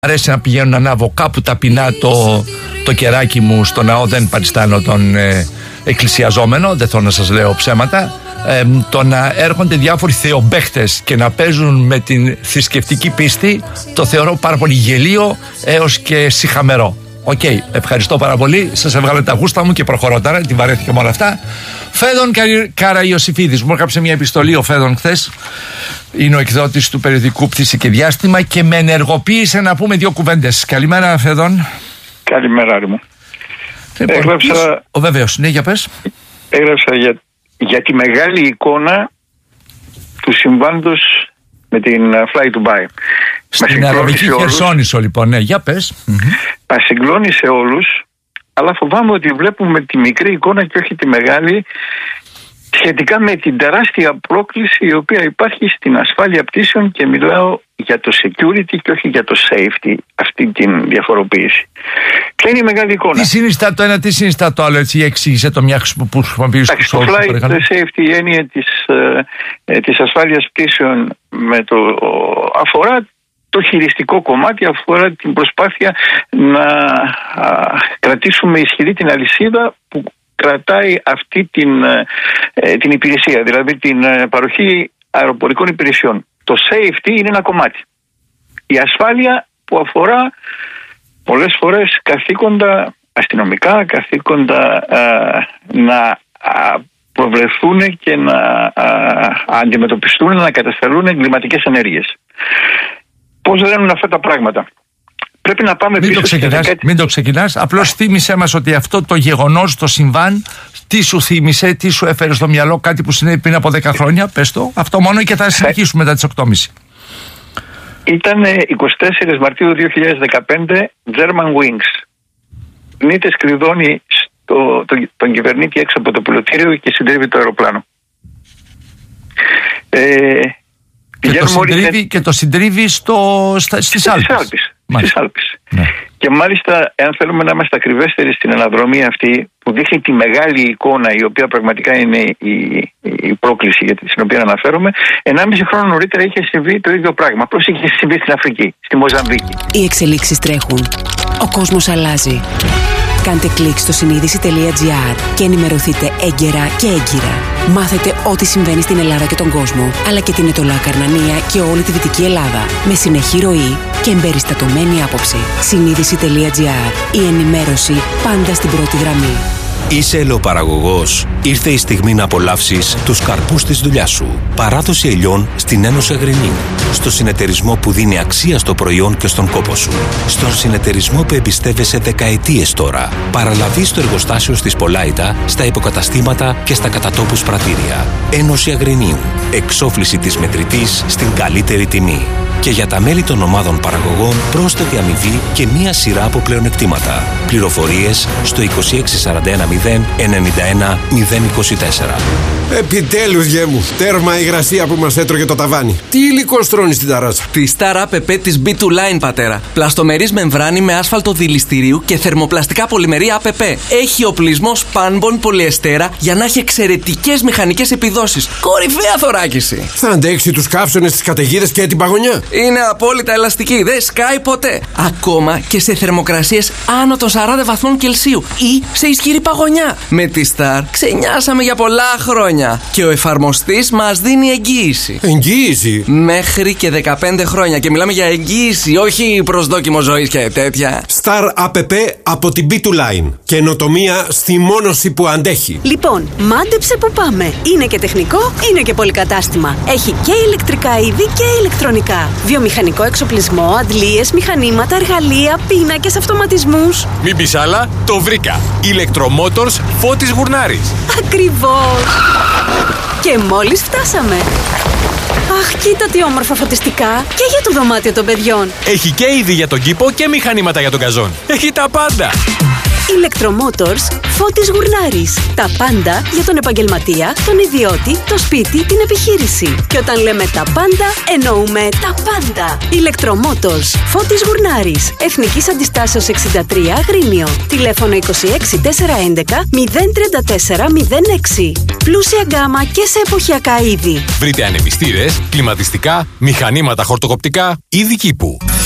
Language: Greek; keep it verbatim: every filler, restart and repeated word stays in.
Αρέσει να πηγαίνω να ανάβω κάπου ταπεινά το, το κεράκι μου στο ναό. Δεν παριστάνω τον ε, εκκλησιαζόμενο, δεν θέλω να σας λέω ψέματα. Ε, το να έρχονται διάφοροι θεομπαίχτες και να παίζουν με την θρησκευτική πίστη, το θεωρώ πάρα πολύ γελίο έως και σιχαμερό. Οκ, okay, ευχαριστώ πάρα πολύ. Σας έβγαλε τα γούστα μου και προχωρώ τώρα. Την βαρέθηκα με όλα αυτά. Φέδων Καραϊωσήφιδης. Μου έγραψε μια επιστολή ο Φέδων χθες. Είναι ο εκδότης του περιοδικού Πτήση και Διάστημα και με ενεργοποίησε να πούμε δύο κουβέντες. Καλημέρα, Φέδων. Καλημέρα, ρε μου. Λοιπόν, έγραψα... Ο βεβαίως, ναι, για πες. Έγραψα για, για τη μεγάλη εικόνα του συμβάντος με την Fly Dubai. Στην Αραβική Χερσόνησο, λοιπόν, ναι, για πες. Μας συγκλώνησε όλους, αλλά φοβάμαι ότι βλέπουμε τη μικρή εικόνα και όχι τη μεγάλη, σχετικά με την τεράστια πρόκληση η οποία υπάρχει στην ασφάλεια πτήσεων, και μιλάω για το security και όχι για το safety, αυτή την διαφοροποίηση. Ποια είναι η μεγάλη εικόνα? Τι συνιστά το ένα, τι συνιστά το άλλο, έτσι εξήγησε το μια που χρησιμοποιείς στους όρους. Το flight safety, η έννοια της, ε, της ασφάλειας πτήσεων με το, αφορά το χειριστικό κομμάτι, αφορά την προσπάθεια να α, κρατήσουμε ισχυρή την αλυσίδα που κρατάει αυτή την, ε, την υπηρεσία, δηλαδή την ε, παροχή αεροπορικών υπηρεσιών. Το safety είναι ένα κομμάτι. Η ασφάλεια που αφορά πολλές φορές καθήκοντα αστυνομικά, καθήκοντα α, να α, προβλεφθούν και να α, αντιμετωπιστούν, να κατασταλούν εγκληματικές ενέργειες. Πώς δένουν αυτά τα πράγματα? Πρέπει να πάμε μην πίσω. Το ξεκινάς, δεκαετία... Μην το ξεκινάς, απλώς θύμισέ μας ότι αυτό το γεγονός, το συμβάν, τι σου θύμισε, τι σου έφερε στο μυαλό, κάτι που συνέβη πριν από δέκα χρόνια, πες το, αυτό μόνο, και θα συνεχίσουμε μετά τις οκτώ και μισή. Ήταν εικοστή τέταρτη Μαρτίου δύο χιλιάδες δεκαπέντε, German Wings. Νίτες κλειδώνει στο, το, τον κυβερνήτη έξω από το πιλωτήριο και συντρίβει το αεροπλάνο. Ε, και, το συντρίβει, και το συντρίβει στο, στα, στις Άλπες. Στις Άλπες. Ναι. Και μάλιστα, εάν θέλουμε να είμαστε ακριβέστεροι στην αναδρομή αυτή, που δείχνει τη μεγάλη εικόνα, η οποία πραγματικά είναι η, η πρόκληση για την οποία αναφέρομαι, ενάμιση χρόνο νωρίτερα είχε συμβεί το ίδιο πράγμα. Απλώς είχε συμβεί στην Αφρική, στη Μοζαμβίκη. Οι εξελίξεις τρέχουν. Ο κόσμος αλλάζει. Κάντε κλικ στο συνείδηση τελεία τζι άρ και ενημερωθείτε έγκαιρα και έγκυρα. Μάθετε ό,τι συμβαίνει στην Ελλάδα και τον κόσμο, αλλά και την Ετωλά Καρνανία και όλη τη Δυτική Ελλάδα, με συνεχή ροή και εμπεριστατωμένη άποψη. συνείδηση τελεία τζι άρ. Η ενημέρωση πάντα στην πρώτη γραμμή. Είσαι ελαιοπαραγωγός. Ήρθε η στιγμή να απολαύσεις τους καρπούς της δουλειάς σου. Παράδοση ελιών στην Ένωση Αγρινίου. Στο συνεταιρισμό που δίνει αξία στο προϊόν και στον κόπο σου. Στον συνεταιρισμό που εμπιστεύεσαι δεκαετίες τώρα. Παραλαβείς στο εργοστάσιο στις Πολάιτα, στα υποκαταστήματα και στα κατατόπους πρατήρια. Ένωση Αγρινίου. Εξόφληση της μετρητής στην καλύτερη τιμή. Και για τα μέλη των ομάδων παραγωγών, πρόσθετη αμοιβή και μία σειρά από πλεονεκτήματα. Πληροφορίες στο είκοσι έξι σαράντα ένα μηδέν ενενήντα ένα μηδέν είκοσι τέσσερα. Επιτέλους, γε μου, τέρμα η υγρασία που μας έτρωγε το ταβάνι. Τι υλικό στρώνει στην ταράτσα? Τη Star έι πι της μπι του Line, πατέρα. Πλαστομερής μεμβράνη με άσφαλτο δηληστηρίου και θερμοπλαστικά πολυμερή έι πι πι. Έχει οπλισμό σπάνμπον πολυεστέρα για να έχει εξαιρετικές μηχανικές επιδόσεις. Κορυφαία θωράκιση. Θα αντέξει τους καύσονες, τις καταιγίδες και την παγωνιά. Είναι απόλυτα ελαστική, δεν σκάει ποτέ. Ακόμα και σε θερμοκρασίες άνω των σαράντα βαθμών Κελσίου ή σε ισχυρή παγωνιά. Με τη Star ξενιάσαμε για πολλά χρόνια και ο εφαρμοστής μας δίνει εγγύηση. Εγγύηση? Μέχρι και δεκαπέντε χρόνια, και μιλάμε για εγγύηση, όχι προσδόκιμο ζωής και τέτοια. Star έι πι από την μπι του Line. Καινοτομία στη μόνωση που αντέχει. Λοιπόν, μάντεψε που πάμε. Είναι και τεχνικό, είναι και πολυκατάστημα. Έχει και ηλεκτρικά είδη και ηλεκτρονικά. Βιομηχανικό εξοπλισμό, αντλίες, μηχανήματα, εργαλεία, πίνακες, αυτοματισμούς. Μην πεις άλλα, το βρήκα. Electromotors Φώτης Γουρνάρης. Ακριβώς. Και μόλις φτάσαμε. Αχ, κοίτα τι όμορφα φωτιστικά. Και για το δωμάτιο των παιδιών. Έχει και είδη για τον κήπο και μηχανήματα για τον καζόν. Έχει τα πάντα. Electromotors Φώτης Γουρνάρης. Τα πάντα για τον επαγγελματία, τον ιδιώτη, το σπίτι, την επιχείρηση. Και όταν λέμε τα πάντα, εννοούμε τα πάντα. Electromotors Φώτης Γουρνάρης. Εθνικής Αντιστάσεως εξήντα τρία, Αγρίνιο. Τηλέφωνο είκοσι έξι τετρακόσια έντεκα μηδέν τριάντα τέσσερα μηδέν έξι. Πλούσια γκάμα και σε εποχιακά είδη. Βρείτε ανεμιστήρες, κλιματιστικά, μηχανήματα χορτοκοπτικά, είδη κήπου.